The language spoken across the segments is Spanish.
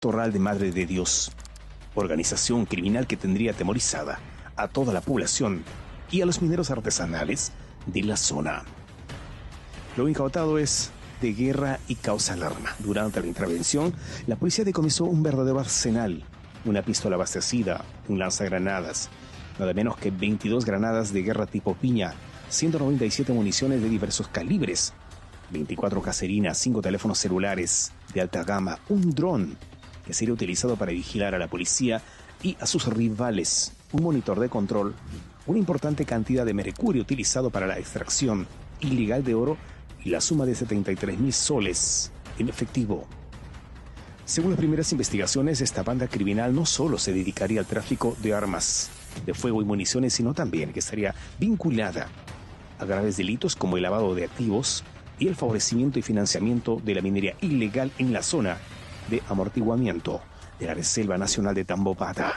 Torral de Madre de Dios, organización criminal que tendría atemorizada a toda la población y a los mineros artesanales de la zona. Lo incautado es de guerra y causa alarma. Durante la intervención, la policía decomisó un verdadero arsenal, una pistola abastecida, un lanzagranadas, nada menos que 22 granadas de guerra tipo piña, 197 municiones de diversos calibres, 24 caserinas, 5 teléfonos celulares de alta gama, un dron que sería utilizado para vigilar a la policía y a sus rivales, un monitor de control, una importante cantidad de mercurio utilizado para la extracción ilegal de oro y la suma de 73.000 soles en efectivo. Según las primeras investigaciones, esta banda criminal no solo se dedicaría al tráfico de armas de fuego y municiones, sino también que estaría vinculada a graves delitos como el lavado de activos y el favorecimiento y financiamiento de la minería ilegal en la zona de amortiguamiento de la Reserva Nacional de Tambopata.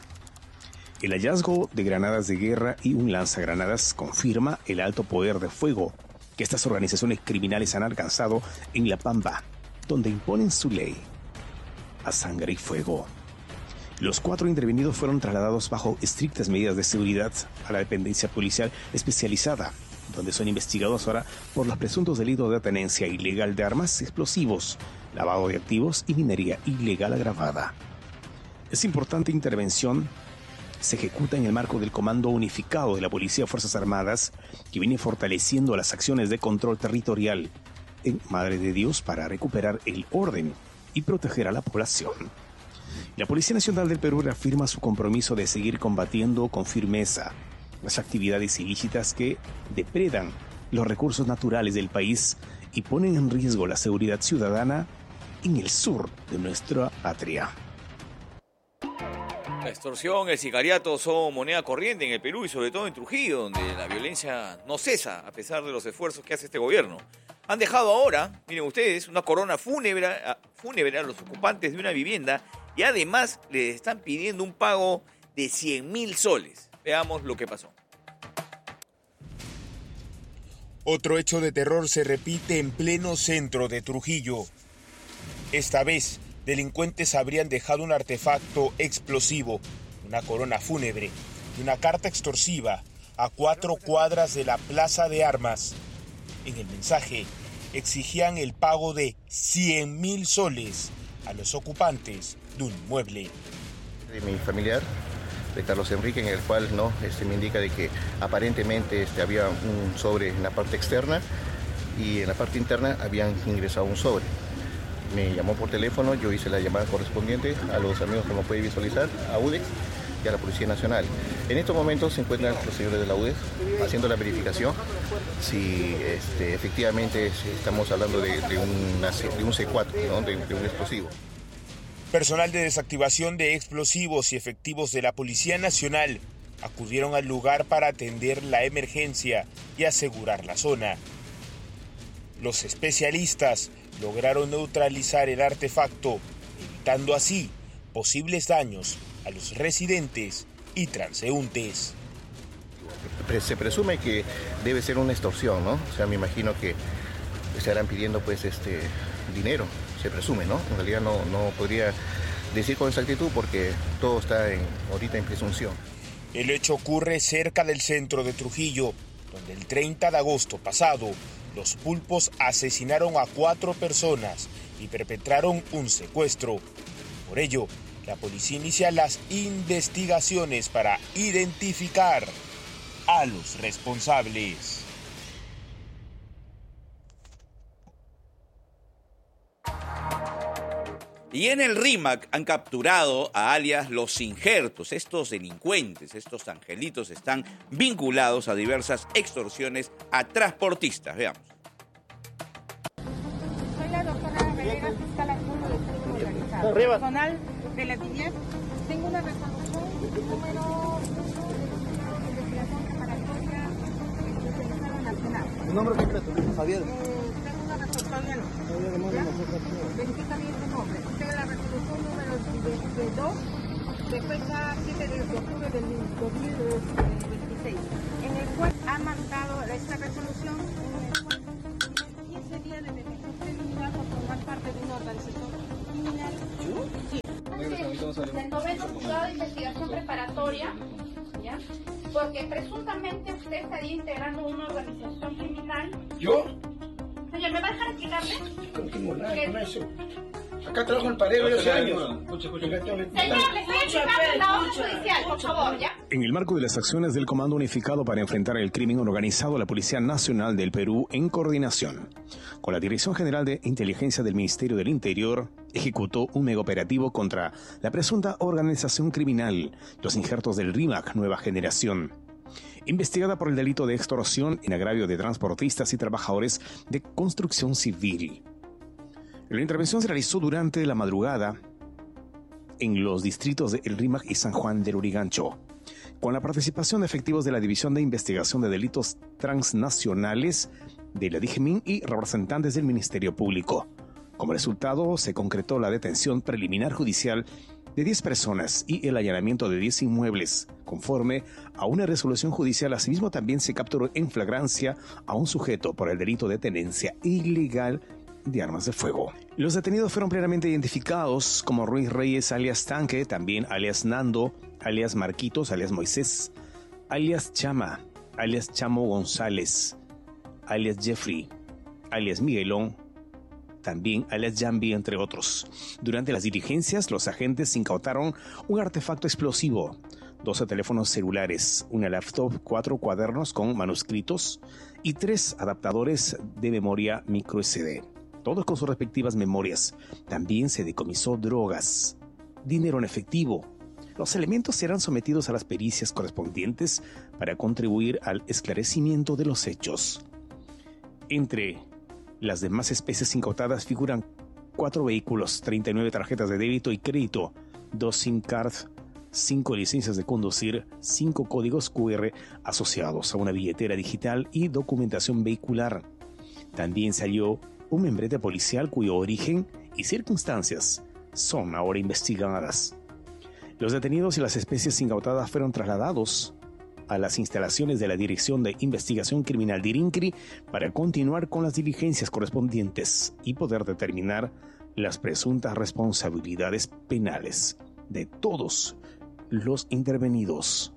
El hallazgo de granadas de guerra y un lanzagranadas confirma el alto poder de fuego que estas organizaciones criminales han alcanzado en La Pampa, donde imponen su ley a sangre y fuego. Los 4 intervenidos fueron trasladados bajo estrictas medidas de seguridad a la dependencia policial especializada, donde son investigados ahora por los presuntos delitos de tenencia ilegal de armas, explosivos, lavado de activos y minería ilegal agravada. Esta importante intervención se ejecuta en el marco del Comando Unificado de la Policía de Fuerzas Armadas, que viene fortaleciendo las acciones de control territorial en Madre de Dios para recuperar el orden y proteger a la población. La Policía Nacional del Perú reafirma su compromiso de seguir combatiendo con firmeza las actividades ilícitas que depredan los recursos naturales del país y ponen en riesgo la seguridad ciudadana en el sur de nuestra patria. La extorsión, el sicariato son moneda corriente en el Perú y sobre todo en Trujillo, donde la violencia no cesa a pesar de los esfuerzos que hace este gobierno. Han dejado ahora, miren ustedes, una corona fúnebre a los ocupantes de una vivienda y además les están pidiendo un pago de 100.000 soles. Veamos lo que pasó. Otro hecho de terror se repite en pleno centro de Trujillo. Esta vez, delincuentes habrían dejado un artefacto explosivo, una corona fúnebre y una carta extorsiva a 4 cuadras de la Plaza de Armas. En el mensaje, exigían el pago de 100.000 soles a los ocupantes de un inmueble. De mi familiar, de Carlos Enrique, en el cual me indica de que aparentemente había un sobre en la parte externa y en la parte interna habían ingresado un sobre. Me llamó por teléfono, yo hice la llamada correspondiente a los amigos, como puede visualizar, a UDEX y a la Policía Nacional. En estos momentos se encuentran los señores de la UDEX haciendo la verificación si efectivamente estamos hablando de un C4, ¿no? de un explosivo. Personal de desactivación de explosivos y efectivos de la Policía Nacional acudieron al lugar para atender la emergencia y asegurar la zona. Los especialistas lograron neutralizar el artefacto, evitando así posibles daños a los residentes y transeúntes. Se presume que debe ser una extorsión, ¿no? O sea, me imagino que estarán pidiendo dinero, se presume, ¿no? En realidad no podría decir con exactitud porque todo está ahorita en presunción. El hecho ocurre cerca del centro de Trujillo, donde el 30 de agosto pasado, los pulpos asesinaron a 4 personas y perpetraron un secuestro. Por ello, la policía inicia las investigaciones para identificar a los responsables. Y en el RIMAC han capturado a alias Los Injertos. Estos delincuentes, estos angelitos, están vinculados a diversas extorsiones a transportistas. Veamos. Soy la doctora Venegas, fiscal adjunto del Seguro Organizado. Personal de la DINIEF. Tengo una resolución número 8 de investigación preparatoria especializada nacional. ¿Tu nombre completo? Javier. Tengo una resolución, verifica bien tu nombre. Tengo la resolución número 2 de fecha 7 de octubre del 2026, en el cual ha mandado esta resolución 15 días de detención preliminar por formar parte de una organización criminal Sí. Del noveno juzgado de investigación preparatoria, ¿ya? Porque presuntamente usted estaría integrando una organización criminal. ¿Yo? Señor, ¿me va a dejar explicarle? No tengo nada con eso. Acá trabajo en el Pareo de hace años. Señor, le estoy explicando la orden judicial, por favor, ¿ya? En el marco de las acciones del Comando Unificado para enfrentar el crimen organizado, la Policía Nacional del Perú, en coordinación con la Dirección General de Inteligencia del Ministerio del Interior, ejecutó un megaoperativo contra la presunta organización criminal Los Injertos del RIMAC Nueva Generación, investigada por el delito de extorsión en agravio de transportistas y trabajadores de construcción civil. La intervención se realizó durante la madrugada en los distritos de El Rímac y San Juan del Urigancho, con la participación de efectivos de la División de Investigación de Delitos Transnacionales de la DIGMIN y representantes del Ministerio Público. Como resultado, se concretó la detención preliminar judicial de 10 personas y el allanamiento de 10 inmuebles, conforme a una resolución judicial. Asimismo, también se capturó en flagrancia a un sujeto por el delito de tenencia ilegal de armas de fuego. Los detenidos fueron plenamente identificados como Ruiz Reyes, alias Tanque, también alias Nando, alias Marquitos, alias Moisés, alias Chama, alias Chamo González, alias Jeffrey, alias Miguelón, también alias Jambi, entre otros. Durante las diligencias, los agentes incautaron un artefacto explosivo, 12 teléfonos celulares, una laptop, 4 cuadernos con manuscritos y 3 adaptadores de memoria micro SD, todos con sus respectivas memorias. También se decomisó drogas, dinero en efectivo. Los elementos serán sometidos a las pericias correspondientes para contribuir al esclarecimiento de los hechos. Entre las demás especies incautadas figuran 4 vehículos, 39 tarjetas de débito y crédito, 2 SIM cards, 5 licencias de conducir, 5 códigos QR asociados a una billetera digital y documentación vehicular. También se halló un membrete policial cuyo origen y circunstancias son ahora investigadas. Los detenidos y las especies incautadas fueron trasladados a las instalaciones de la Dirección de Investigación Criminal de INCRI para continuar con las diligencias correspondientes y poder determinar las presuntas responsabilidades penales de todos los intervenidos.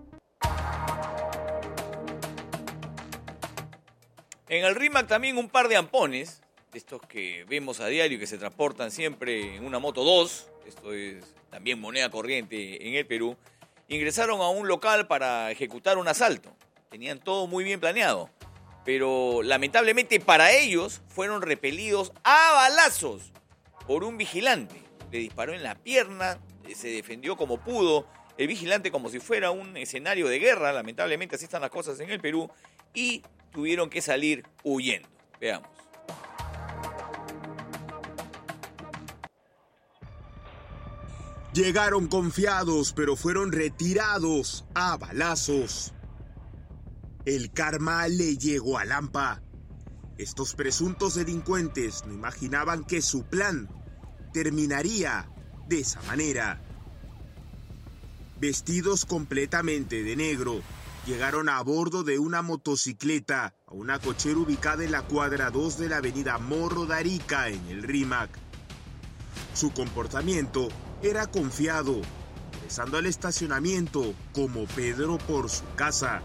En el RIMAC también un par de ampones, estos que vemos a diario y que se transportan siempre en una moto 2, esto es también moneda corriente en el Perú, ingresaron a un local para ejecutar un asalto. Tenían todo muy bien planeado, pero lamentablemente para ellos fueron repelidos a balazos por un vigilante. Le disparó en la pierna, se defendió como pudo, el vigilante como si fuera un escenario de guerra. Lamentablemente así están las cosas en el Perú y tuvieron que salir huyendo. Veamos. Llegaron confiados, pero fueron retirados a balazos. El karma le llegó a Lampa. Estos presuntos delincuentes no imaginaban que su plan terminaría de esa manera. Vestidos completamente de negro, llegaron a bordo de una motocicleta a una cochera ubicada en la cuadra 2 de la avenida Morro de Arica, en el Rímac. Su comportamiento era confiado, ingresando al estacionamiento como Pedro por su casa.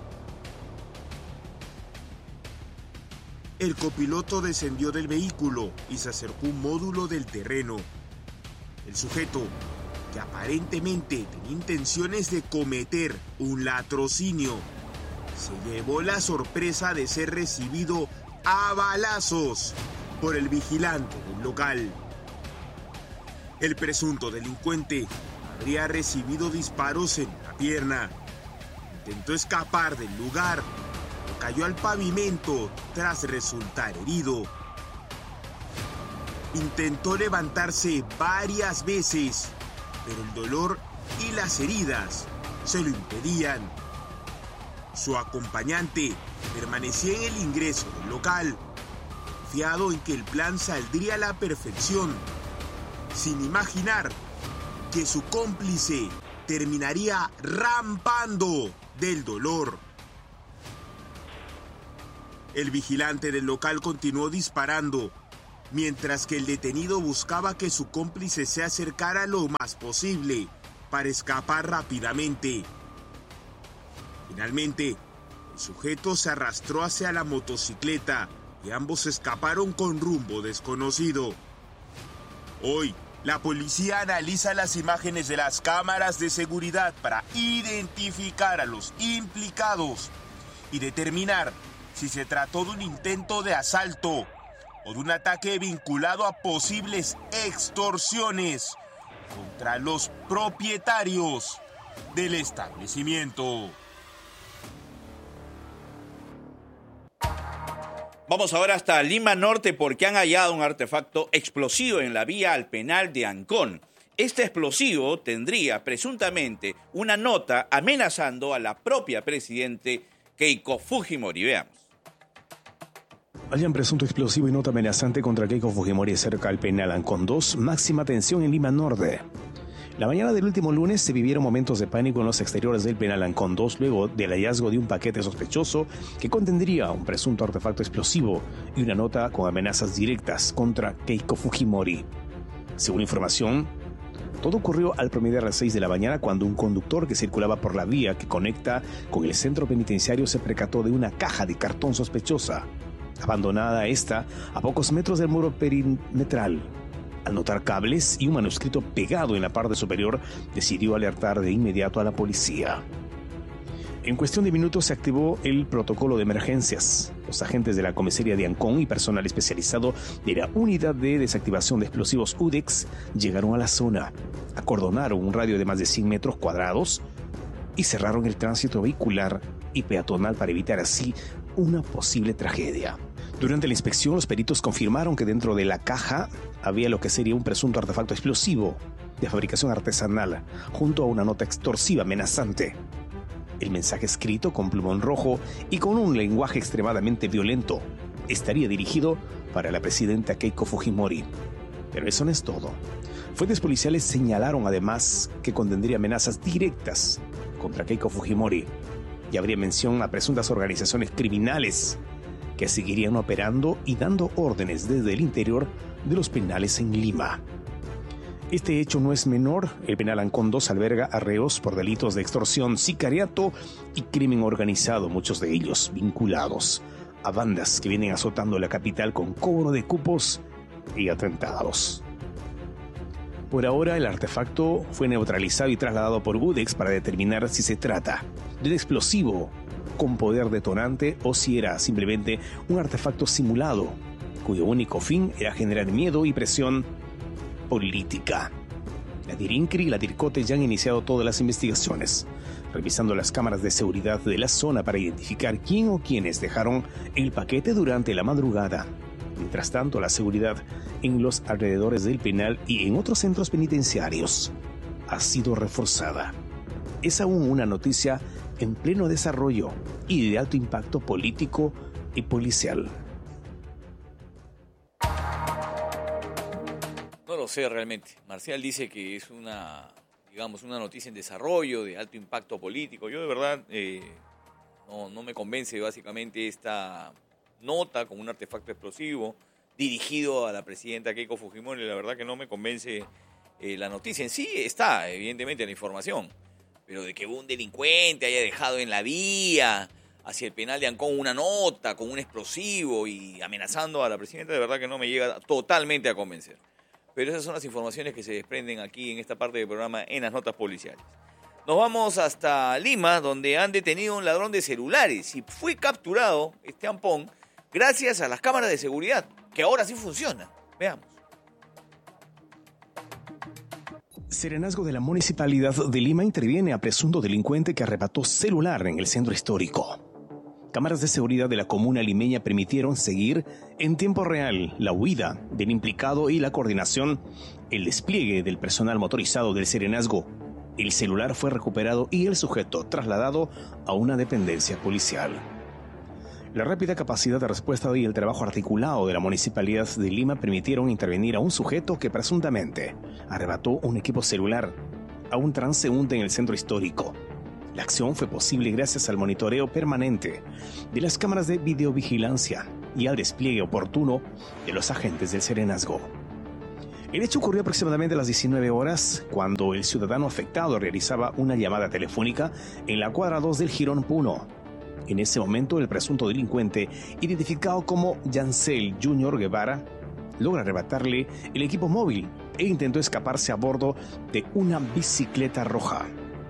El copiloto descendió del vehículo y se acercó a un módulo del terreno. El sujeto, que aparentemente tenía intenciones de cometer un latrocinio, se llevó la sorpresa de ser recibido a balazos por el vigilante del local. El presunto delincuente habría recibido disparos en la pierna. Intentó escapar del lugar, pero cayó al pavimento tras resultar herido. Intentó levantarse varias veces, pero el dolor y las heridas se lo impedían. Su acompañante permanecía en el ingreso del local, confiado en que el plan saldría a la perfección, sin imaginar que su cómplice terminaría rampando del dolor. El vigilante del local continuó disparando, mientras que el detenido buscaba que su cómplice se acercara lo más posible para escapar rápidamente. Finalmente, el sujeto se arrastró hacia la motocicleta y ambos escaparon con rumbo desconocido. Hoy, la policía analiza las imágenes de las cámaras de seguridad para identificar a los implicados y determinar si se trató de un intento de asalto o de un ataque vinculado a posibles extorsiones contra los propietarios del establecimiento. Vamos ahora hasta Lima Norte porque han hallado un artefacto explosivo en la vía al penal de Ancón. Este explosivo tendría presuntamente una nota amenazando a la propia presidente Keiko Fujimori. Veamos. Hallan presunto explosivo y nota amenazante contra Keiko Fujimori cerca al penal Ancón 2, máxima tensión en Lima Norte. La mañana del último lunes se vivieron momentos de pánico en los exteriores del penal Ancón 2 luego del hallazgo de un paquete sospechoso que contendría un presunto artefacto explosivo y una nota con amenazas directas contra Keiko Fujimori. Según información, todo ocurrió al promediar las 6 de la mañana cuando un conductor que circulaba por la vía que conecta con el centro penitenciario se percató de una caja de cartón sospechosa, abandonada esta a pocos metros del muro perimetral. Al notar cables y un manuscrito pegado en la parte superior, decidió alertar de inmediato a la policía. En cuestión de minutos se activó el protocolo de emergencias. Los agentes de la comisaría de Ancón y personal especializado de la Unidad de Desactivación de Explosivos UDEX llegaron a la zona, acordonaron un radio de más de 100 metros cuadrados y cerraron el tránsito vehicular y peatonal para evitar así una posible tragedia. Durante la inspección, los peritos confirmaron que dentro de la caja había lo que sería un presunto artefacto explosivo de fabricación artesanal, junto a una nota extorsiva amenazante. El mensaje escrito con plumón rojo y con un lenguaje extremadamente violento estaría dirigido para la presidenta Keiko Fujimori. Pero eso no es todo. Fuentes policiales señalaron además que contendría amenazas directas contra Keiko Fujimori y habría mención a presuntas organizaciones criminales que seguirían operando y dando órdenes desde el interior de los penales en Lima. Este hecho no es menor. El penal Ancón 2 alberga a reos por delitos de extorsión, sicariato y crimen organizado, muchos de ellos vinculados a bandas que vienen azotando la capital con cobro de cupos y atentados. Por ahora, el artefacto fue neutralizado y trasladado por UDEX para determinar si se trata de un explosivo con poder detonante o si era simplemente un artefacto simulado, cuyo único fin era generar miedo y presión política. La DIRINCRI y la DIRCOTE ya han iniciado todas las investigaciones, revisando las cámaras de seguridad de la zona para identificar quién o quiénes dejaron el paquete durante la madrugada. Mientras tanto, la seguridad en los alrededores del penal y en otros centros penitenciarios ha sido reforzada. Es aún una noticia en pleno desarrollo y de alto impacto político y policial. No lo sé realmente. Marcial dice que es una noticia en desarrollo, de alto impacto político. Yo de verdad no me convence básicamente esta nota con un artefacto explosivo dirigido a la presidenta Keiko Fujimori. La verdad que no me convence la noticia. En sí está, evidentemente, la información. Pero de que un delincuente haya dejado en la vía hacia el penal de Ancón una nota con un explosivo y amenazando a la presidenta, de verdad que no me llega totalmente a convencer. Pero esas son las informaciones que se desprenden aquí en esta parte del programa en las notas policiales. Nos vamos hasta Lima, donde han detenido a un ladrón de celulares y fue capturado este ampón gracias a las cámaras de seguridad, que ahora sí funcionan. Veamos. Serenazgo de la Municipalidad de Lima interviene a presunto delincuente que arrebató celular en el centro histórico. Cámaras de seguridad de la comuna limeña permitieron seguir en tiempo real la huida del implicado y la coordinación, el despliegue del personal motorizado del serenazgo. El celular fue recuperado y el sujeto trasladado a una dependencia policial. La rápida capacidad de respuesta y el trabajo articulado de la Municipalidad de Lima permitieron intervenir a un sujeto que presuntamente arrebató un equipo celular a un transeúnte en el centro histórico. La acción fue posible gracias al monitoreo permanente de las cámaras de videovigilancia y al despliegue oportuno de los agentes del Serenazgo. El hecho ocurrió aproximadamente a las 19 horas, cuando el ciudadano afectado realizaba una llamada telefónica en la cuadra 2 del Jirón Puno. En ese momento, el presunto delincuente, identificado como Yancel Junior Guevara, logra arrebatarle el equipo móvil e intentó escaparse a bordo de una bicicleta roja.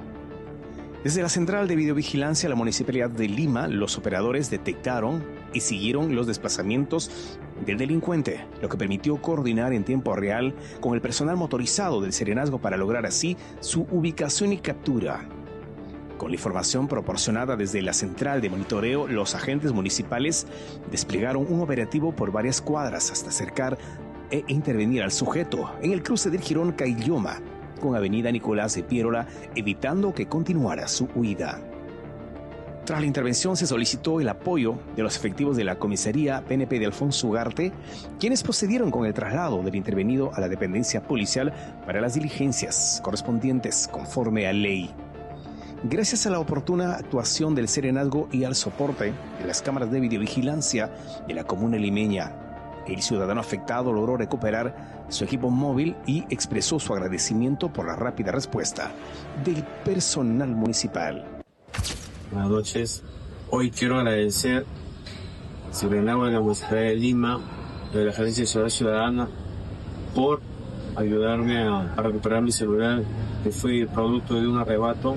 Desde la central de videovigilancia de la Municipalidad de Lima, los operadores detectaron y siguieron los desplazamientos del delincuente, lo que permitió coordinar en tiempo real con el personal motorizado del Serenazgo para lograr así su ubicación y captura. Con la información proporcionada desde la central de monitoreo, los agentes municipales desplegaron un operativo por varias cuadras hasta acercar e intervenir al sujeto en el cruce del Jirón Caylloma con Avenida Nicolás de Piérola, evitando que continuara su huida. Tras la intervención se solicitó el apoyo de los efectivos de la comisaría PNP de Alfonso Ugarte, quienes procedieron con el traslado del intervenido a la dependencia policial para las diligencias correspondientes conforme a ley. Gracias a la oportuna actuación del Serenazgo y al soporte de las cámaras de videovigilancia de la comuna limeña, el ciudadano afectado logró recuperar su equipo móvil y expresó su agradecimiento por la rápida respuesta del personal municipal. Buenas noches. Hoy quiero agradecer al Serenazgo de la Municipalidad de Lima, de la Gerencia de Seguridad Ciudadana, por ayudarme a recuperar mi celular, que fue producto de un arrebato.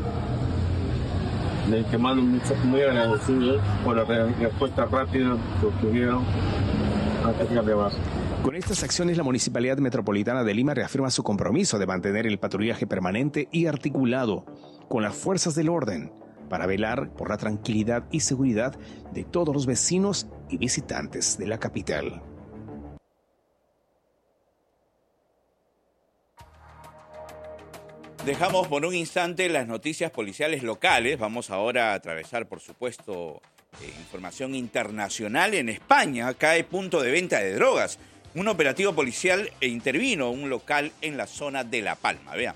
Les mando muy agradecido por la respuesta rápida que obtuvieron ante el arrebato. Con estas acciones, la Municipalidad Metropolitana de Lima reafirma su compromiso de mantener el patrullaje permanente y articulado con las fuerzas del orden para velar por la tranquilidad y seguridad de todos los vecinos y visitantes de la capital. Dejamos por un instante las noticias policiales locales. Vamos ahora a atravesar, por supuesto, información internacional. En España cae punto de venta de drogas. Un operativo policial intervino un local en la zona de La Palma. Vean.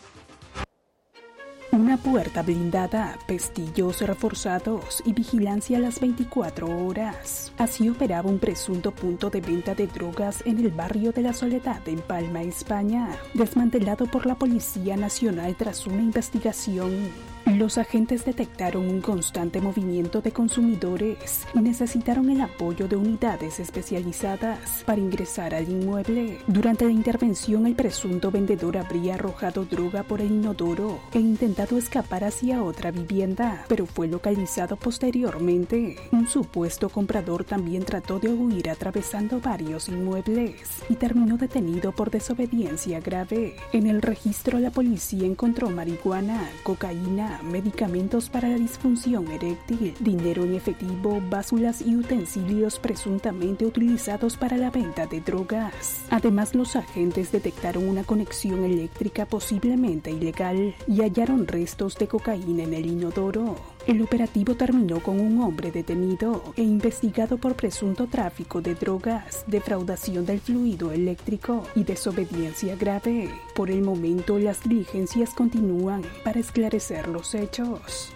Una puerta blindada, pestillos reforzados y vigilancia a las 24 horas. Así operaba un presunto punto de venta de drogas en el barrio de La Soledad, en Palma, España, desmantelado por la Policía Nacional tras una investigación. Los agentes detectaron un constante movimiento de consumidores y necesitaron el apoyo de unidades especializadas para ingresar al inmueble. Durante la intervención, el presunto vendedor habría arrojado droga por el inodoro e intentado escapar hacia otra vivienda, pero fue localizado posteriormente. Un supuesto comprador también trató de huir atravesando varios inmuebles y terminó detenido por desobediencia grave. En el registro, la policía encontró marihuana, cocaína, medicamentos para la disfunción eréctil, dinero en efectivo, básulas y utensilios presuntamente utilizados para la venta de drogas. Además, los agentes detectaron una conexión eléctrica posiblemente ilegal y hallaron restos de cocaína en el inodoro. El operativo terminó con un hombre detenido e investigado por presunto tráfico de drogas, defraudación del fluido eléctrico y desobediencia grave. Por el momento, las diligencias continúan para esclarecer los hechos.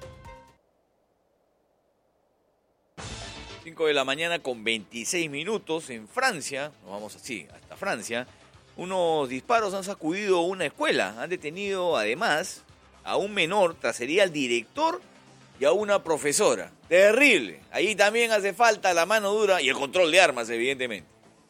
5 de la mañana con 26 minutos en Francia, nos vamos así hasta Francia. Unos disparos han sacudido una escuela, han detenido además a un menor, tras herir al director y a una profesora. Terrible. Ahí también hace falta la mano dura y el control de armas, evidentemente.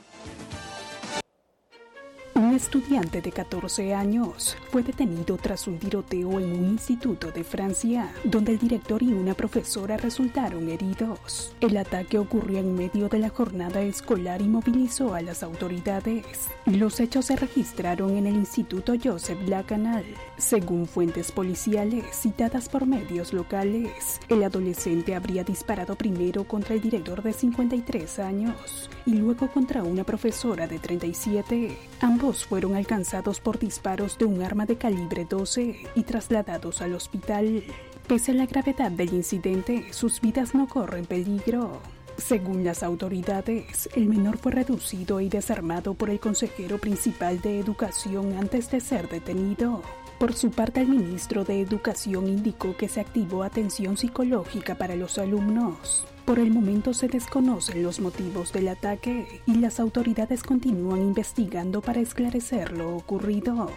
Un estudiante de 14 años fue detenido tras un tiroteo en un instituto de Francia, donde el director y una profesora resultaron heridos. El ataque ocurrió en medio de la jornada escolar y movilizó a las autoridades. Los hechos se registraron en el Instituto Joseph Lacanal. Según fuentes policiales citadas por medios locales, el adolescente habría disparado primero contra el director de 53 años y luego contra una profesora de 37. Ambos fueron alcanzados por disparos de un arma de calibre 12 y trasladados al hospital. Pese a la gravedad del incidente, sus vidas no corren peligro. Según las autoridades, el menor fue reducido y desarmado por el consejero principal de Educación antes de ser detenido. Por su parte, el ministro de Educación indicó que se activó atención psicológica para los alumnos. Por el momento se desconocen los motivos del ataque y las autoridades continúan investigando para esclarecer lo ocurrido.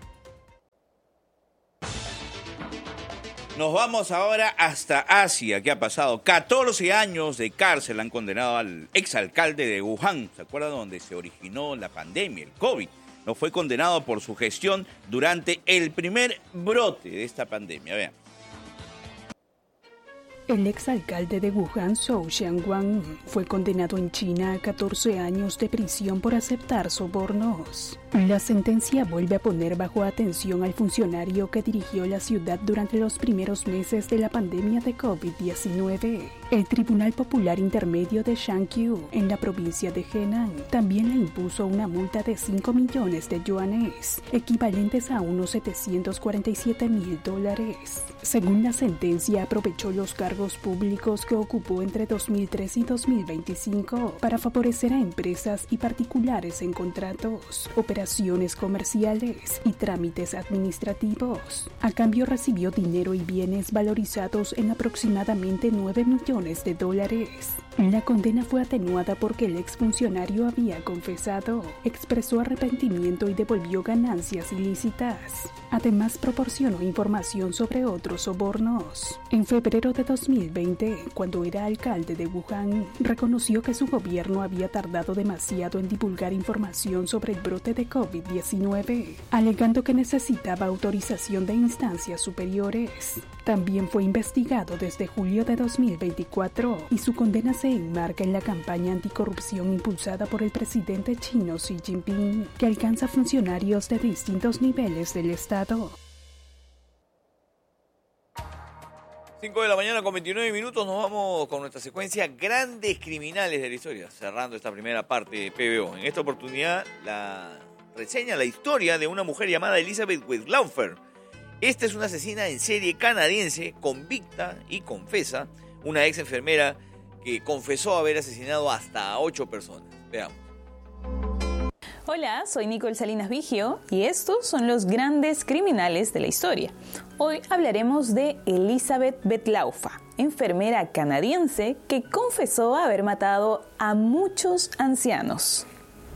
Nos vamos ahora hasta Asia, que ha pasado 14 años de cárcel. Han condenado al exalcalde de Wuhan, ¿se acuerdan? Donde se originó la pandemia, el COVID. No fue condenado por su gestión durante el primer brote de esta pandemia. Vean. El exalcalde de Wuhan, Zhou Xiangwang, fue condenado en China a 14 años de prisión por aceptar sobornos. La sentencia vuelve a poner bajo atención al funcionario que dirigió la ciudad durante los primeros meses de la pandemia de COVID-19. El Tribunal Popular Intermedio de Shangqiu, en la provincia de Henan, también le impuso una multa de 5 millones de yuanes, equivalentes a unos $747,000. Según la sentencia, aprovechó los cargos públicos que ocupó entre 2003 y 2025 para favorecer a empresas y particulares en contratos, operaciones comerciales y trámites administrativos. A cambio recibió dinero y bienes valorizados en aproximadamente $9 millones. La condena fue atenuada porque el exfuncionario había confesado, expresó arrepentimiento y devolvió ganancias ilícitas. Además, proporcionó información sobre otros sobornos. En febrero de 2020, cuando era alcalde de Wuhan, reconoció que su gobierno había tardado demasiado en divulgar información sobre el brote de COVID-19, alegando que necesitaba autorización de instancias superiores. También fue investigado desde julio de 2024 y su condena se enmarca en la campaña anticorrupción impulsada por el presidente chino Xi Jinping, que alcanza funcionarios de distintos niveles del Estado. 5 de la mañana con 29 minutos, nos vamos con nuestra secuencia Grandes Criminales de la Historia, cerrando esta primera parte de PBO. En esta oportunidad la historia de una mujer llamada Elizabeth Wettlaufer. Esta es una asesina en serie canadiense, convicta y confesa, una ex enfermera que confesó haber asesinado hasta 8 personas. Veamos. Hola, soy Nicole Salinas Vigio y estos son los grandes criminales de la historia. Hoy hablaremos de Elizabeth Wettlaufer, enfermera canadiense que confesó haber matado a muchos ancianos.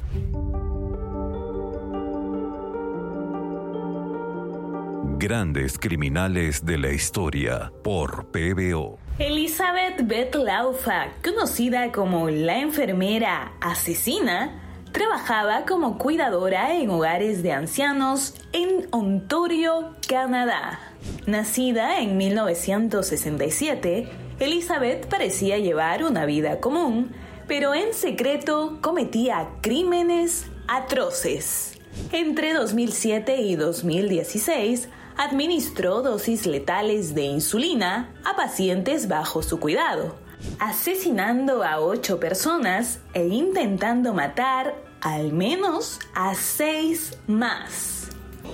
Grandes criminales de la historia por PBO. Elizabeth Wettlaufer, conocida como la enfermera asesina, trabajaba como cuidadora en hogares de ancianos en Ontario, Canadá. Nacida en 1967, Elizabeth parecía llevar una vida común, pero en secreto cometía crímenes atroces. Entre 2007 y 2016, administró dosis letales de insulina a pacientes bajo su cuidado, asesinando a 8 personas e intentando matar al menos a 6 más.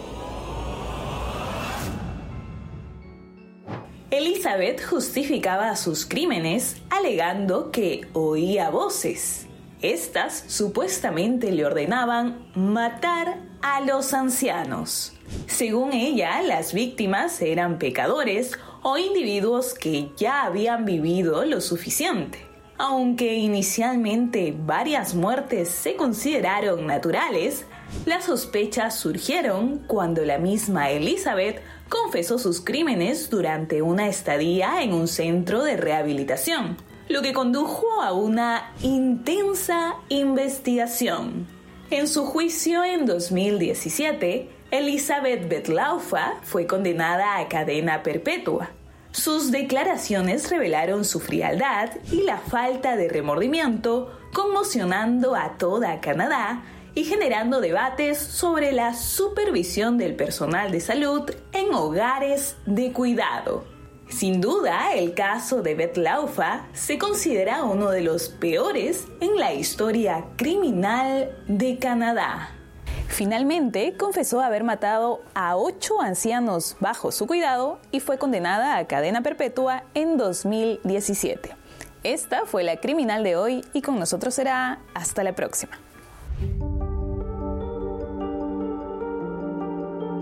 Elizabeth justificaba sus crímenes alegando que oía voces. Estas supuestamente le ordenaban matar a los ancianos. Según ella, las víctimas eran pecadores o individuos que ya habían vivido lo suficiente. Aunque inicialmente varias muertes se consideraron naturales, las sospechas surgieron cuando la misma Elizabeth confesó sus crímenes durante una estadía en un centro de rehabilitación, lo que condujo a una intensa investigación. En su juicio en 2017, Elizabeth Wettlaufer fue condenada a cadena perpetua. Sus declaraciones revelaron su frialdad y la falta de remordimiento, conmocionando a toda Canadá y generando debates sobre la supervisión del personal de salud en hogares de cuidado. Sin duda, el caso de Wettlaufer se considera uno de los peores en la historia criminal de Canadá. Finalmente, confesó haber matado a 8 ancianos bajo su cuidado y fue condenada a cadena perpetua en 2017. Esta fue la criminal de hoy y con nosotros será hasta la próxima.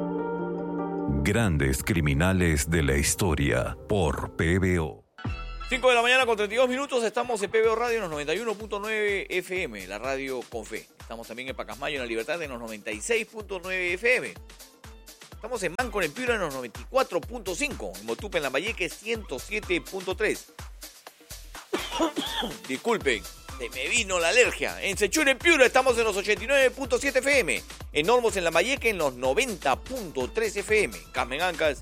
Grandes criminales de la historia por PBO. 5 de la mañana con 32 minutos, estamos en PBO Radio en los 91.9 FM, la radio con fe. Estamos también en Pacasmayo, en La Libertad, en los 96.9 FM. Estamos en Manco, en Piura, en los 94.5. En Motupe, en Lambayeque, 107.3. Disculpen, se me vino la alergia. En Sechura, en Piura, estamos en los 89.7 FM. En Olmos, en Lambayeque, en los 90.3 FM. Carmen Ancash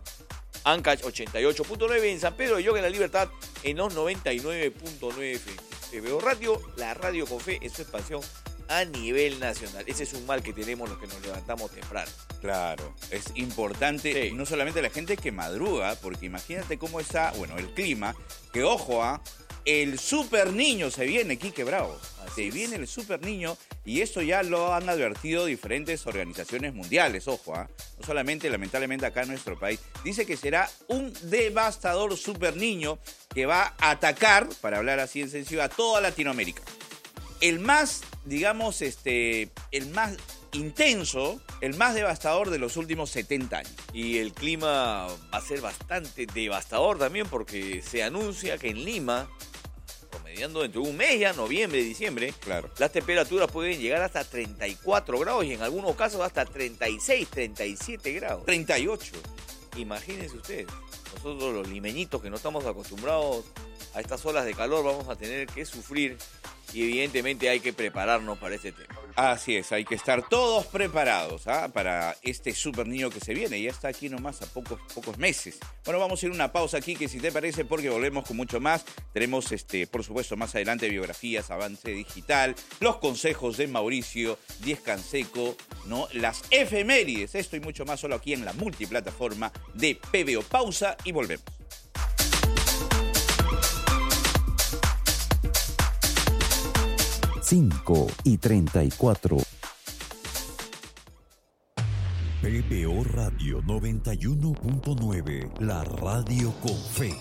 88.9. En San Pedro de Yoga, en La Libertad, en los 99.9 FM. PBO Radio, la radio con fe en su expansión a nivel nacional. Ese es un mal que tenemos los que nos levantamos temprano. Claro, es importante, sí. No solamente la gente que madruga, porque imagínate cómo está, el clima, que ojo, el super niño se viene, Quique Bravo. Se viene el super niño y esto ya lo han advertido diferentes organizaciones mundiales, ojo, no solamente lamentablemente acá en nuestro país. Dice que será un devastador super niño que va a atacar, para hablar así en sencillo, a toda Latinoamérica. El más, digamos, el más intenso, el más devastador de los últimos 70 años. Y el clima va a ser bastante devastador también porque se anuncia que en Lima, promediando entre un mes ya, noviembre, diciembre, claro, las temperaturas pueden llegar hasta 34 grados y en algunos casos hasta 36, 37 grados. 38. Imagínense ustedes, nosotros los limeñitos que no estamos acostumbrados a estas olas de calor vamos a tener que sufrir y evidentemente hay que prepararnos para este tema. Así es, hay que estar todos preparados para este super niño que se viene. Ya está aquí nomás a pocos meses. Bueno, vamos a ir a una pausa aquí, que si te parece, porque volvemos con mucho más. Tenemos, por supuesto, más adelante biografías, avance digital, los consejos de Mauricio Díez Canseco, ¿no? Las efemérides, esto y mucho más solo aquí en la multiplataforma de PBO. Pausa y volvemos. 5:34. PBO Radio 91.9, la radio con fe.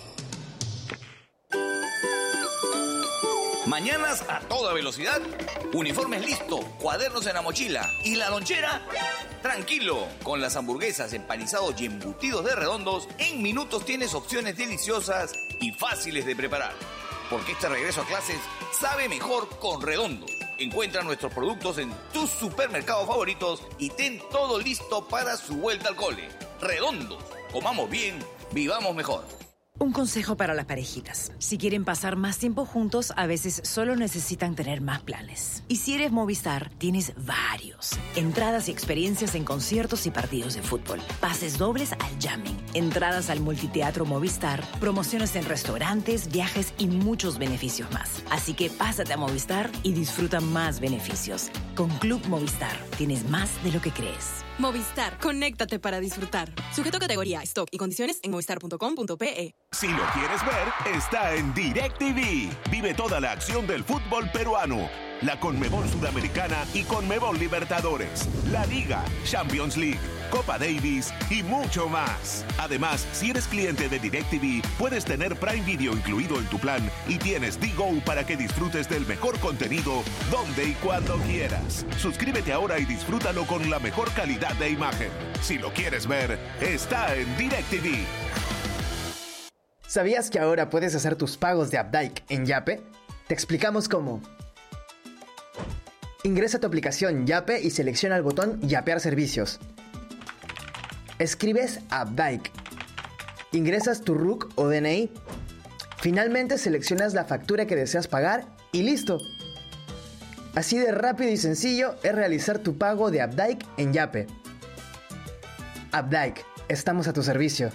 Mañanas a toda velocidad, uniformes listos, cuadernos en la mochila y la lonchera. Tranquilo, con las hamburguesas, empanizados y embutidos de Redondos, en minutos tienes opciones deliciosas y fáciles de preparar. Porque este regreso a clases sabe mejor con Redondos. Encuentra nuestros productos en tus supermercados favoritos y ten todo listo para su vuelta al cole. Redondos, comamos bien, vivamos mejor. Un consejo para las parejitas. Si quieren pasar más tiempo juntos, a veces solo necesitan tener más planes. Y si eres Movistar, tienes varios. Entradas y experiencias en conciertos y partidos de fútbol. Pases dobles al jamming. Entradas al multiteatro Movistar. Promociones en restaurantes, viajes y muchos beneficios más. Así que pásate a Movistar y disfruta más beneficios. Con Club Movistar, tienes más de lo que crees. Movistar, conéctate para disfrutar. Sujeto a categoría, stock y condiciones en movistar.com.pe. Si lo quieres ver, está en DirecTV. Vive toda la acción del fútbol peruano. La Conmebol Sudamericana y Conmebol Libertadores, la Liga, Champions League, Copa Davis y mucho más. Además, si eres cliente de DirecTV, puedes tener Prime Video incluido en tu plan y tienes D-Go para que disfrutes del mejor contenido donde y cuando quieras. Suscríbete ahora y disfrútalo con la mejor calidad de imagen. Si lo quieres ver, está en DirecTV. ¿Sabías que ahora puedes hacer tus pagos de Updike en Yape? Te explicamos cómo. Ingresa a tu aplicación Yape y selecciona el botón Yapear servicios. Escribes Updike. Ingresas tu RUC o DNI. Finalmente seleccionas la factura que deseas pagar y ¡listo! Así de rápido y sencillo es realizar tu pago de Updike en Yape. Updike, estamos a tu servicio.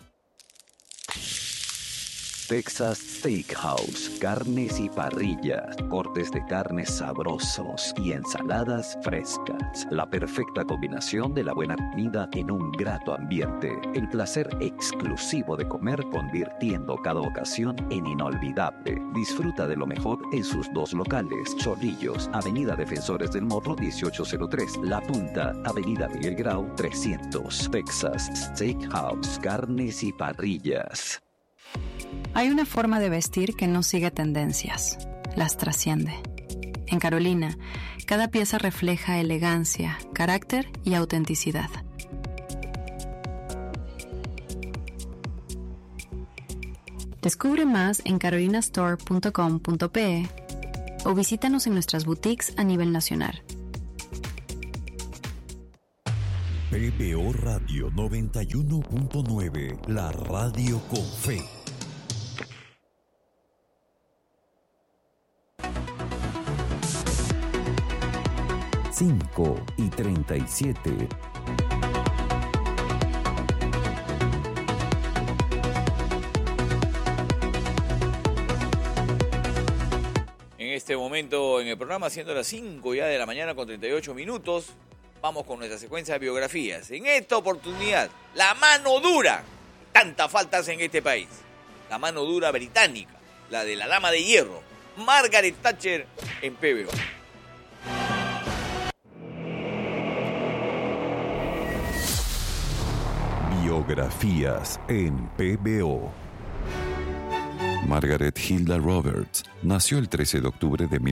Texas Steakhouse, carnes y parrillas, cortes de carnes sabrosos y ensaladas frescas. La perfecta combinación de la buena comida en un grato ambiente. El placer exclusivo de comer, convirtiendo cada ocasión en inolvidable. Disfruta de lo mejor en sus dos locales. Chorrillos, Avenida Defensores del Morro 1803. La Punta, Avenida Miguel Grau 300. Texas Steakhouse, carnes y parrillas. Hay una forma de vestir que no sigue tendencias, las trasciende. En Carolina, cada pieza refleja elegancia, carácter y autenticidad. Descubre más en carolinastore.com.pe o visítanos en nuestras boutiques a nivel nacional. PBO Radio 91.9, la radio con fe. Cinco y 37. En este momento en el programa, siendo las 5 ya de la mañana con 38 minutos, vamos con nuestra secuencia de biografías. En esta oportunidad, la mano dura. Tantas faltas en este país. La mano dura británica, la de la dama de hierro, Margaret Thatcher en PBO. Biografías en PBO. Margaret Hilda Roberts nació el 13 de octubre de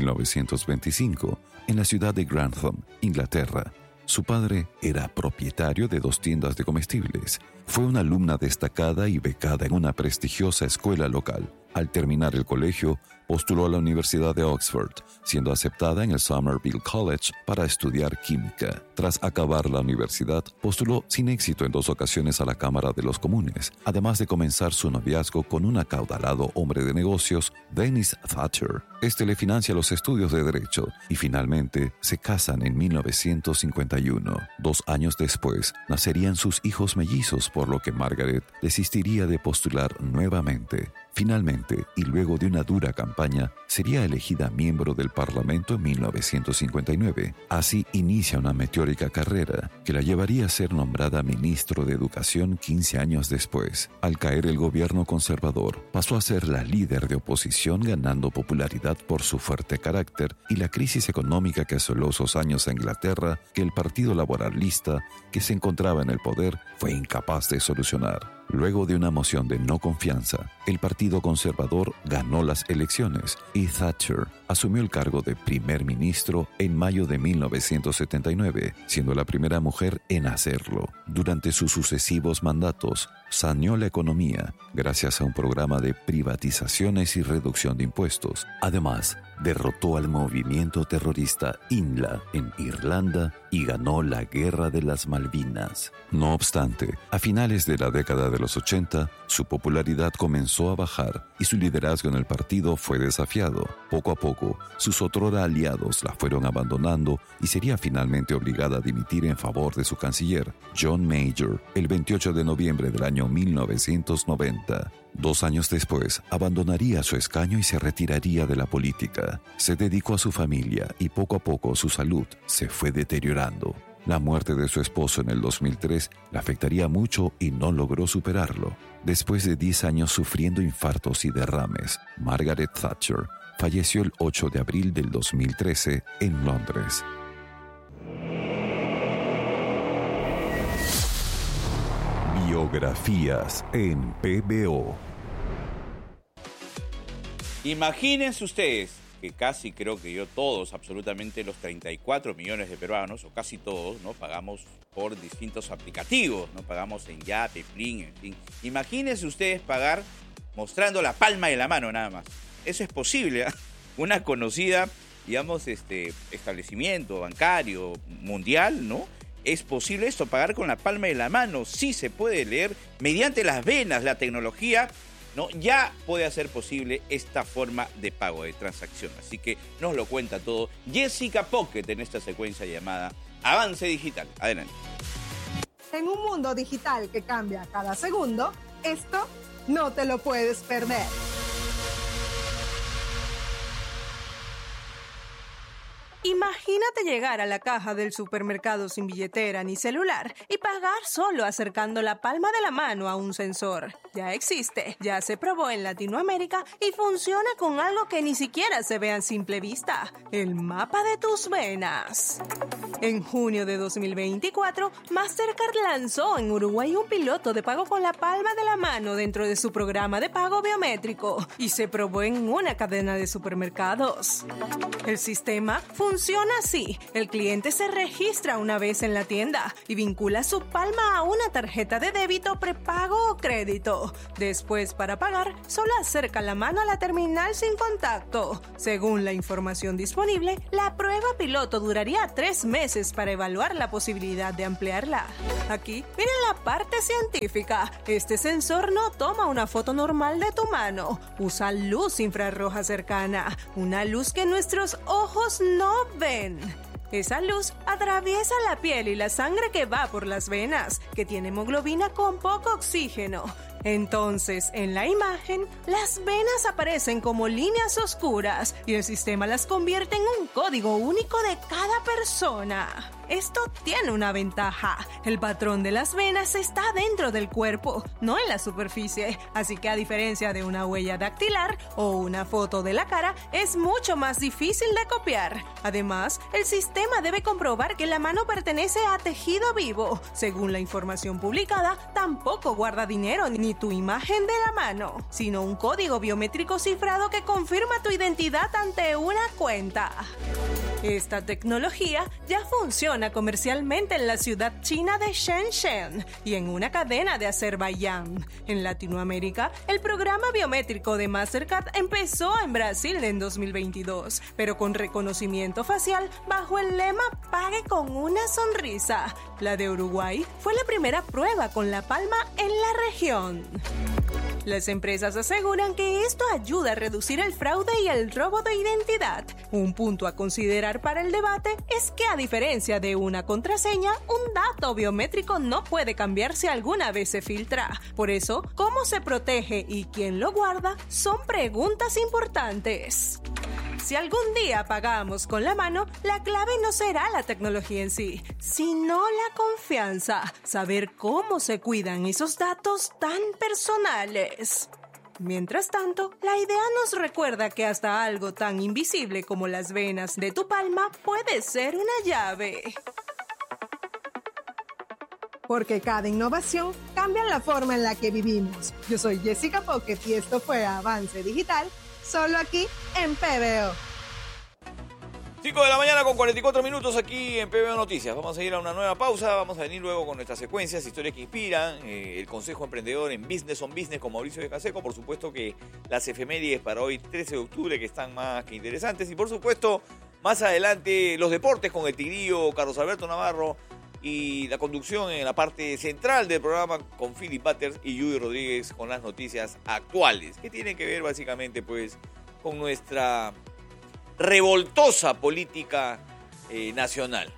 1925 en la ciudad de Grantham, Inglaterra. Su padre era propietario de 2 tiendas de comestibles. Fue una alumna destacada y becada en una prestigiosa escuela local. Al terminar el colegio, postuló a la Universidad de Oxford, siendo aceptada en el Somerville College para estudiar química. Tras acabar la universidad, postuló sin éxito en 2 ocasiones a la Cámara de los Comunes, además de comenzar su noviazgo con un acaudalado hombre de negocios, Dennis Thatcher. Este le financia los estudios de Derecho y finalmente se casan en 1951. 2 años después, nacerían sus hijos mellizos, por lo que Margaret desistiría de postular nuevamente. Finalmente, y luego de una dura campaña, sería elegida miembro del Parlamento en 1959. Así inicia una meteórica carrera que la llevaría a ser nombrada ministro de Educación 15 años después. Al caer el gobierno conservador, pasó a ser la líder de oposición, ganando popularidad por su fuerte carácter y la crisis económica que asoló esos años a Inglaterra, que el Partido Laboralista, que se encontraba en el poder, fue incapaz de solucionar. Luego de una moción de no confianza, el Partido Conservador ganó las elecciones y Thatcher asumió el cargo de primer ministro en mayo de 1979, siendo la primera mujer en hacerlo. Durante sus sucesivos mandatos, saneó la economía gracias a un programa de privatizaciones y reducción de impuestos. Además, derrotó al movimiento terrorista INLA en Irlanda y ganó la Guerra de las Malvinas. No obstante, a finales de la década de los 80, su popularidad comenzó a bajar y su liderazgo en el partido fue desafiado. Poco a poco, sus otrora aliados la fueron abandonando y sería finalmente obligada a dimitir en favor de su canciller, John Major, el 28 de noviembre del año 1990. 2 años después, abandonaría su escaño y se retiraría de la política. Se dedicó a su familia y poco a poco su salud se fue deteriorando. La muerte de su esposo en el 2003 la afectaría mucho y no logró superarlo. Después de 10 años sufriendo infartos y derrames, Margaret Thatcher falleció el 8 de abril del 2013 en Londres. Biografías en PBO. Imagínense ustedes que casi creo que todos, absolutamente los 34 millones de peruanos, o casi todos, ¿no? Pagamos por distintos aplicativos, ¿no? Pagamos en Yape, Plin, en fin. Imagínense ustedes pagar mostrando la palma de la mano nada más. Eso es posible, ¿eh? Una conocida, digamos, establecimiento bancario mundial, ¿no? Es posible esto, pagar con la palma de la mano. Sí se puede leer mediante las venas, la tecnología, ¿no? Ya puede hacer posible esta forma de pago, de transacción. Así que nos lo cuenta todo Jessica Pocket en esta secuencia llamada Avance Digital. Adelante. En un mundo digital que cambia cada segundo, esto no te lo puedes perder. Imagínate llegar a la caja del supermercado sin billetera ni celular y pagar solo acercando la palma de la mano a un sensor. Ya existe, ya se probó en Latinoamérica y funciona con algo que ni siquiera se ve a simple vista: el mapa de tus venas. En junio de 2024, Mastercard lanzó en Uruguay un piloto de pago con la palma de la mano dentro de su programa de pago biométrico y se probó en una cadena de supermercados. El sistema funciona Funciona así. El cliente se registra una vez en la tienda y vincula su palma a una tarjeta de débito, prepago o crédito. Después, para pagar, solo acerca la mano a la terminal sin contacto. Según la información disponible, la prueba piloto duraría 3 meses para evaluar la posibilidad de ampliarla. Aquí, miren la parte científica. Este sensor no toma una foto normal de tu mano. Usa luz infrarroja cercana, una luz que nuestros ojos no ven. Esa luz atraviesa la piel y la sangre que va por las venas, que tiene hemoglobina con poco oxígeno. Entonces, en la imagen, las venas aparecen como líneas oscuras y el sistema las convierte en un código único de cada persona. Esto tiene una ventaja. El patrón de las venas está dentro del cuerpo, no en la superficie. Así que a diferencia de una huella dactilar o una foto de la cara, es mucho más difícil de copiar. Además, el sistema debe comprobar que la mano pertenece a tejido vivo. Según la información publicada, tampoco guarda dinero ni tu imagen de la mano, sino un código biométrico cifrado que confirma tu identidad ante una cuenta. Esta tecnología ya funciona comercialmente en la ciudad china de Shenzhen y en una cadena de Azerbaiyán. En Latinoamérica, el programa biométrico de Mastercard empezó en Brasil en 2022, pero con reconocimiento facial bajo el lema "Pague con una sonrisa". La de Uruguay fue la primera prueba con la palma en la región. Las empresas aseguran que esto ayuda a reducir el fraude y el robo de identidad. Un punto a considerar para el debate es que, a diferencia de una contraseña, un dato biométrico no puede cambiar si alguna vez se filtra. Por eso, cómo se protege y quién lo guarda son preguntas importantes. Si algún día pagamos con la mano, la clave no será la tecnología en sí, sino la confianza. Saber cómo se cuidan esos datos tan personales. Mientras tanto, la idea nos recuerda que hasta algo tan invisible como las venas de tu palma puede ser una llave. Porque cada innovación cambia la forma en la que vivimos. Yo soy Jessica Pocket y esto fue Avance Digital, solo aquí en PBO. 5 de la mañana con 44 minutos aquí en PBO Noticias. Vamos a ir a una nueva pausa, vamos a venir luego con nuestras secuencias, historias que inspiran, el Consejo Emprendedor en Business on Business con Mauricio de Canseco, por supuesto que las efemérides para hoy 13 de octubre que están más que interesantes y por supuesto más adelante los deportes con el Tigrillo, Carlos Alberto Navarro y la conducción en la parte central del programa con Philip Butters y Judy Rodríguez con las noticias actuales que tienen que ver básicamente pues con nuestra revoltosa política nacional.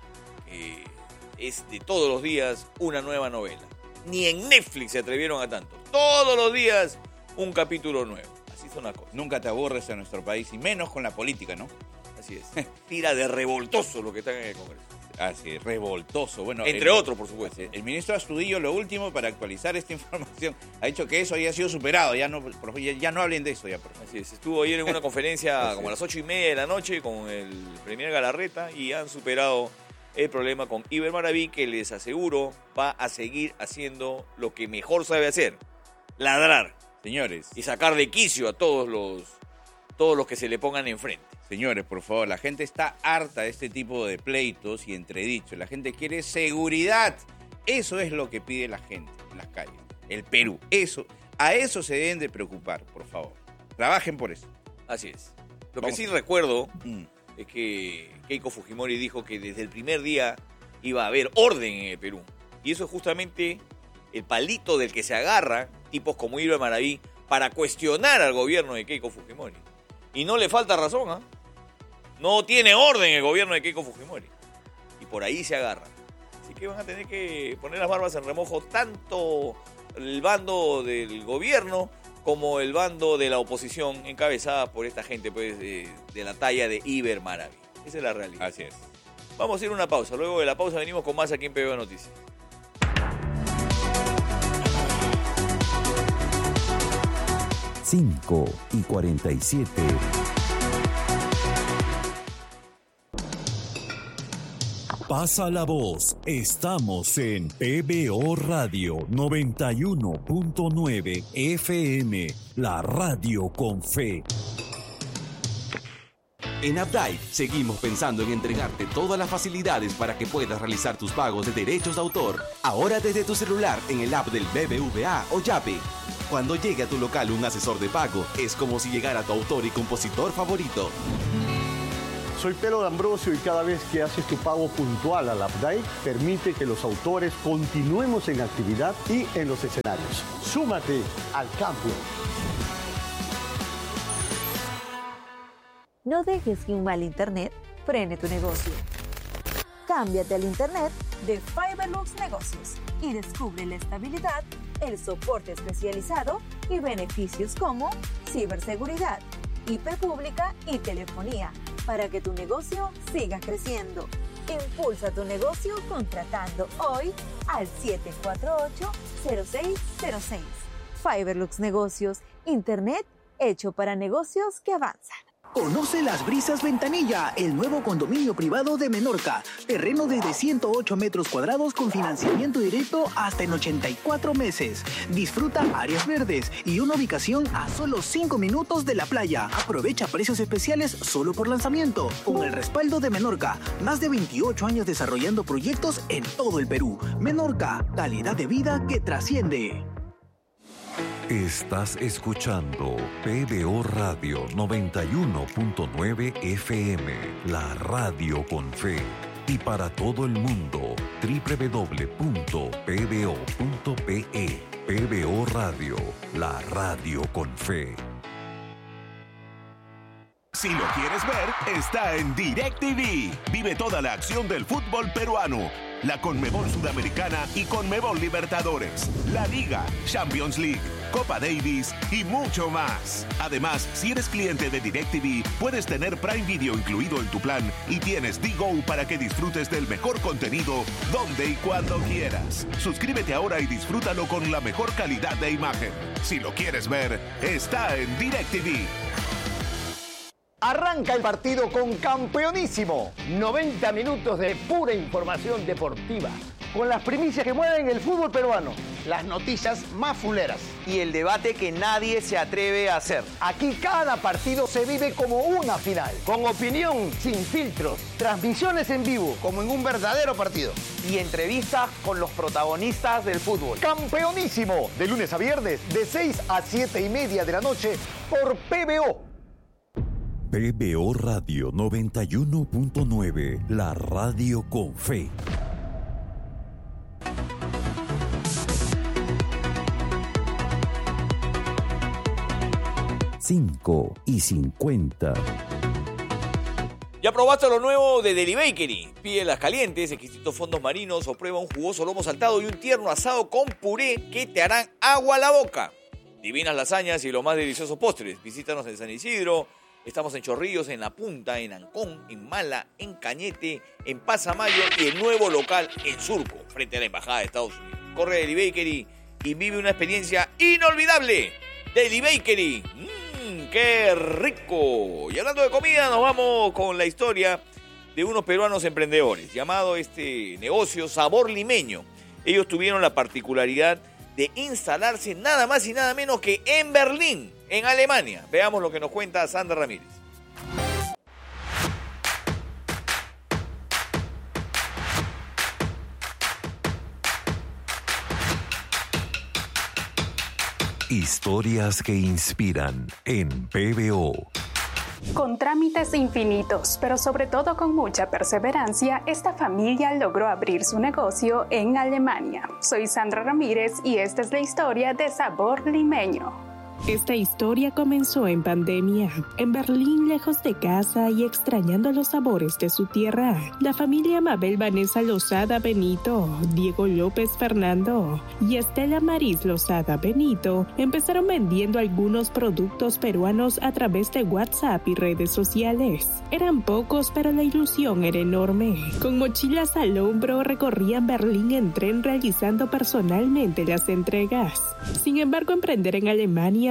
Es de todos los días una nueva novela. Ni en Netflix se atrevieron a tanto. Todos los días un capítulo nuevo. Así son las cosas. Nunca te aburres en nuestro país, y menos con la política, ¿no? Así es. Tira de revoltoso lo que están en el Congreso. Así, revoltoso. Bueno, entre otros, por supuesto. El ministro Astudillo, lo último, para actualizar esta información, ha dicho que eso ya ha sido superado. Ya no hablen de eso. Ya, por favor. Así es. Estuvo ayer en una conferencia como a las 8:30 de la noche con el premier Galarreta y han superado el problema con Iber Maraví, que les aseguro va a seguir haciendo lo que mejor sabe hacer: ladrar, señores, y sacar de quicio a todos los que se le pongan enfrente. Señores, por favor, la gente está harta de este tipo de pleitos y entredichos. La gente quiere seguridad. Eso es lo que pide la gente en las calles. El Perú. A eso se deben de preocupar, por favor. Trabajen por eso. Así es. Lo que sí recuerdo es que Keiko Fujimori dijo que desde el primer día iba a haber orden en el Perú. Y eso es justamente el palito del que se agarra tipos como Iber Maraví para cuestionar al gobierno de Keiko Fujimori. Y no le falta razón, ¿ah? No tiene orden el gobierno de Keiko Fujimori. Y por ahí se agarra. Así que van a tener que poner las barbas en remojo tanto el bando del gobierno como el bando de la oposición encabezada por esta gente pues, de la talla de Iber Maraví. Esa es la realidad. Así es. Vamos a ir a una pausa. Luego de la pausa venimos con más aquí en PBO Noticias. 5:47. Pasa la voz. Estamos en PBO Radio 91.9 FM, la radio con fe. En Updike seguimos pensando en entregarte todas las facilidades para que puedas realizar tus pagos de derechos de autor. Ahora desde tu celular en el app del BBVA o Yape. Cuando llegue a tu local un asesor de pago, es como si llegara tu autor y compositor favorito. Soy Pedro D'Ambrosio y cada vez que haces tu pago puntual al Updike, permite que los autores continuemos en actividad y en los escenarios. Súmate al cambio. No dejes que un mal internet frene tu negocio. Cámbiate al internet de Fiberlux Negocios y descubre la estabilidad, el soporte especializado y beneficios como ciberseguridad, IP pública y telefonía para que tu negocio siga creciendo. Impulsa tu negocio contratando hoy al 748-0606. Fiberlux Negocios, internet hecho para negocios que avanzan. Conoce Las Brisas Ventanilla, el nuevo condominio privado de Menorca. Terreno desde 108 metros cuadrados con financiamiento directo hasta en 84 meses. Disfruta áreas verdes y una ubicación a solo 5 minutos de la playa. Aprovecha precios especiales solo por lanzamiento. Con el respaldo de Menorca, más de 28 años desarrollando proyectos en todo el Perú. Menorca, calidad de vida que trasciende. Estás escuchando PBO Radio 91.9 FM, la radio con fe. Y para todo el mundo, www.pbo.pe. PBO Radio, la radio con fe. Si lo quieres ver, está en DirecTV. Vive toda la acción del fútbol peruano, la Conmebol Sudamericana y Conmebol Libertadores, la Liga, Champions League, Copa Davis y mucho más. Además, si eres cliente de DirecTV, puedes tener Prime Video incluido en tu plan y tienes DGO para que disfrutes del mejor contenido donde y cuando quieras. Suscríbete ahora y disfrútalo con la mejor calidad de imagen. Si lo quieres ver, está en DirecTV. Arranca el partido con Campeonísimo. 90 minutos de pura información deportiva, con las primicias que mueven el fútbol peruano, las noticias más fuleras y el debate que nadie se atreve a hacer. Aquí cada partido se vive como una final, con opinión sin filtros, transmisiones en vivo, como en un verdadero partido, y entrevistas con los protagonistas del fútbol. Campeonísimo, de lunes a viernes, de 6 a 7:30 de la noche, por PBO. PBO Radio 91.9, la radio con fe. Cinco y 50. ¿Ya probaste lo nuevo de Deli Bakery? Pide las calientes, exquisitos fondos marinos o prueba un jugoso lomo saltado y un tierno asado con puré que te harán agua a la boca. Divinas lasañas y los más deliciosos postres. Visítanos en San Isidro. Estamos en Chorrillos, en La Punta, en Ancón, en Mala, en Cañete, en Pasamayo y el nuevo local en Surco, frente a la Embajada de Estados Unidos. Corre Deli Bakery y vive una experiencia inolvidable. Deli Bakery. ¡Qué rico! Y hablando de comida, nos vamos con la historia de unos peruanos emprendedores, llamado este negocio Sabor Limeño. Ellos tuvieron la particularidad de instalarse nada más y nada menos que en Berlín, en Alemania. Veamos lo que nos cuenta Sandra Ramírez. Historias que inspiran en PBO. Con trámites infinitos, pero sobre todo con mucha perseverancia, esta familia logró abrir su negocio en Alemania. Soy Sandra Ramírez y esta es la historia de Sabor Limeño. Esta historia comenzó en pandemia, en Berlín, lejos de casa y extrañando los sabores de su tierra. La familia Mabel Vanessa Lozada Benito, Diego López Fernando y Estela Maris Lozada Benito empezaron vendiendo algunos productos peruanos a través de WhatsApp y redes sociales. Eran pocos, pero la ilusión era enorme. Con mochilas al hombro recorrían Berlín en tren realizando personalmente las entregas. Sin embargo, emprender en Alemania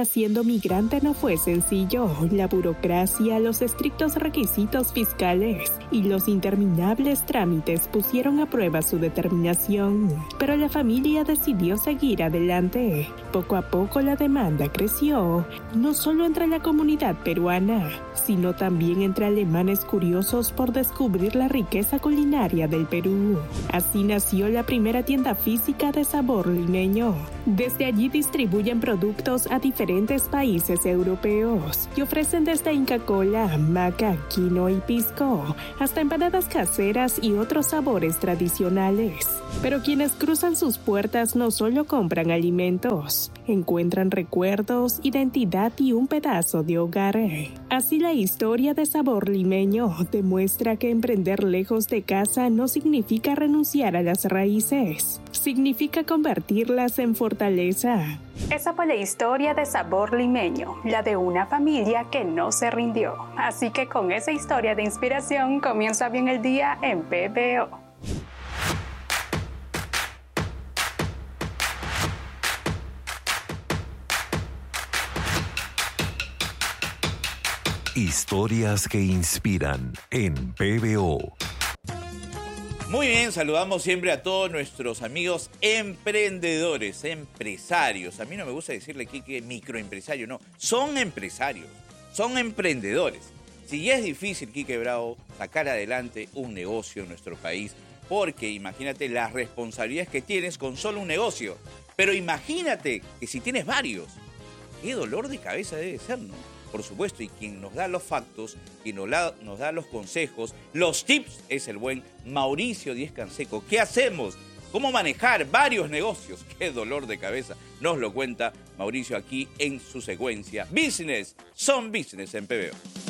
Alemania siendo migrante no fue sencillo. La burocracia, los estrictos requisitos fiscales y los interminables trámites pusieron a prueba su determinación. Pero la familia decidió seguir adelante. Poco a poco la demanda creció, no solo entre la comunidad peruana, sino también entre alemanes curiosos por descubrir la riqueza culinaria del Perú. Así nació la primera tienda física de sabor limeño. Desde allí distribuyen productos a diferentes países europeos y ofrecen desde Inca Kola, maca, quino y pisco, hasta empanadas caseras y otros sabores tradicionales. Pero quienes cruzan sus puertas no solo compran alimentos, encuentran recuerdos, identidad y un pedazo de hogar. Así la historia de Sabor Limeño demuestra que emprender lejos de casa no significa renunciar a las raíces, significa convertirlas en fortaleza. Esa fue la historia de Sabor Limeño, la de una familia que no se rindió. Así que con esa historia de inspiración comienza bien el día en PBO. Historias que inspiran en PBO. Muy bien, saludamos siempre a todos nuestros amigos emprendedores, empresarios. A mí no me gusta decirle aquí que microempresario, no. Son empresarios, son emprendedores. Si ya es difícil, Quique Bravo, sacar adelante un negocio en nuestro país, porque imagínate las responsabilidades que tienes con solo un negocio. Pero imagínate que si tienes varios, qué dolor de cabeza debe ser, ¿no? Por supuesto, y quien nos da los factos, quien nos da los consejos, los tips, es el buen Mauricio Díez Canseco. ¿Qué hacemos? ¿Cómo manejar varios negocios? ¡Qué dolor de cabeza! Nos lo cuenta Mauricio aquí en su secuencia Business, Son Business en PBO.